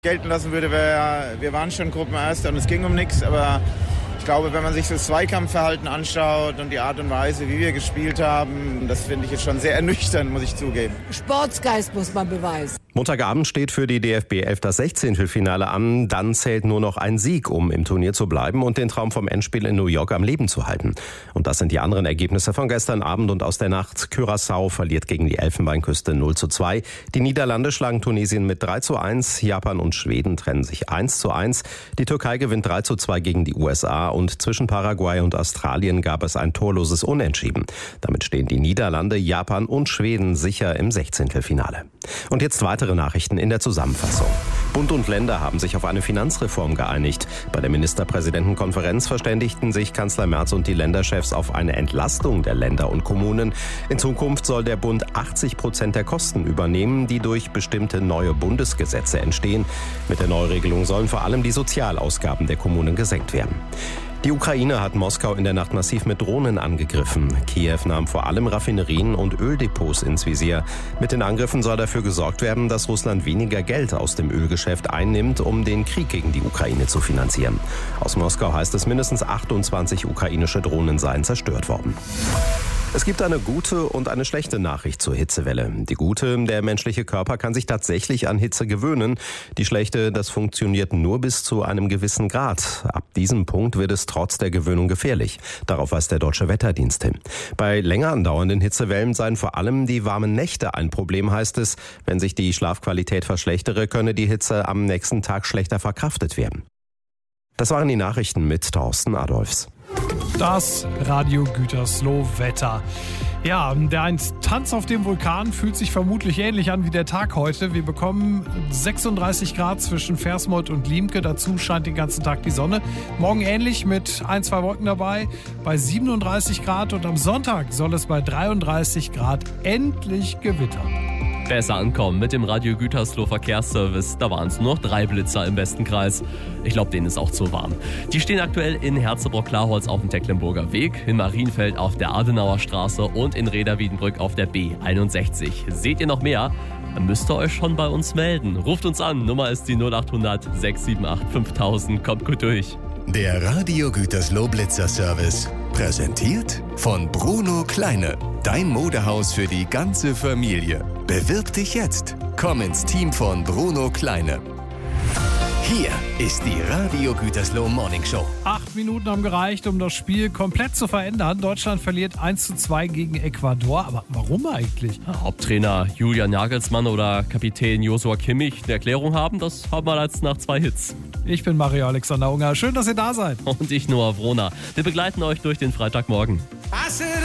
gelten lassen würde, wir waren schon Gruppenerster und es ging um nichts, aber ich glaube, wenn man sich das Zweikampfverhalten anschaut und die Art und Weise, wie wir gespielt haben, das finde ich jetzt schon sehr ernüchternd, muss ich zugeben. Sportsgeist muss man beweisen. Montagabend steht für die DFB 11 das 16. an. Dann zählt nur noch ein Sieg, um im Turnier zu bleiben und den Traum vom Endspiel in New York am Leben zu halten. Und das sind die anderen Ergebnisse von gestern Abend und aus der Nacht. Curaçao verliert gegen die Elfenbeinküste 0:2. Die Niederlande schlagen Tunesien mit 3:1. Japan und Schweden trennen sich 1:1. Die Türkei gewinnt 3:2 gegen die USA und zwischen Paraguay und Australien gab es ein torloses Unentschieden. Damit stehen die Niederlande, Japan und Schweden sicher im 16. Und jetzt weitere Nachrichten in der Zusammenfassung. Bund und Länder haben sich auf eine Finanzreform geeinigt. Bei der Ministerpräsidentenkonferenz verständigten sich Kanzler Merz und die Länderchefs auf eine Entlastung der Länder und Kommunen. In Zukunft soll der Bund 80% der Kosten übernehmen, die durch bestimmte neue Bundesgesetze entstehen. Mit der Neuregelung sollen vor allem die Sozialausgaben der Kommunen gesenkt werden. Die Ukraine hat Moskau in der Nacht massiv mit Drohnen angegriffen. Kiew nahm vor allem Raffinerien und Öldepots ins Visier. Mit den Angriffen soll dafür gesorgt werden, dass Russland weniger Geld aus dem Ölgeschäft einnimmt, um den Krieg gegen die Ukraine zu finanzieren. Aus Moskau heißt es, mindestens 28 ukrainische Drohnen seien zerstört worden. Es gibt eine gute und eine schlechte Nachricht zur Hitzewelle. Die gute, der menschliche Körper kann sich tatsächlich an Hitze gewöhnen. Die schlechte, das funktioniert nur bis zu einem gewissen Grad. Ab diesem Punkt wird es trotz der Gewöhnung gefährlich. Darauf weist der Deutsche Wetterdienst hin. Bei länger andauernden Hitzewellen seien vor allem die warmen Nächte ein Problem, heißt es. Wenn sich die Schlafqualität verschlechtere, könne die Hitze am nächsten Tag schlechter verkraftet werden. Das waren die Nachrichten mit Thorsten Adolfs. Das Radio Gütersloh Wetter. Ja, der einst Tanz auf dem Vulkan fühlt sich vermutlich ähnlich an wie der Tag heute. Wir bekommen 36 Grad zwischen Versmold und Limke. Dazu scheint den ganzen Tag die Sonne. Morgen ähnlich mit 1-2 Wolken dabei bei 37 Grad. Und am Sonntag soll es bei 33 Grad endlich gewittern. Besser ankommen mit dem Radio Gütersloh Verkehrsservice. Da waren es nur noch 3 Blitzer im besten Kreis. Ich glaube, denen ist auch zu warm. Die stehen aktuell in Herzebrock-Klarholz auf dem Tecklenburger Weg, in Marienfeld auf der Adenauer Straße und in Reda-Wiedenbrück auf der B61. Seht ihr noch mehr? Dann müsst ihr euch schon bei uns melden. Ruft uns an. Nummer ist die 0800 678 5000. Kommt gut durch. Der Radio Gütersloh Blitzer Service. Präsentiert von Bruno Kleine. Dein Modehaus für die ganze Familie. Bewirb dich jetzt. Komm ins Team von Bruno Kleine. Hier ist die Radio Gütersloh Morning Show. 8 Minuten haben gereicht, um das Spiel komplett zu verändern. Deutschland verliert 1:2 gegen Ecuador. Aber warum eigentlich? Haupttrainer Julian Nagelsmann oder Kapitän Joshua Kimmich eine Erklärung haben, das haben wir jetzt nach 2 Hits. Ich bin Mario Alexander Unger. Schön, dass ihr da seid. Und ich, Noah Wrohner. Wir begleiten euch durch den Freitagmorgen.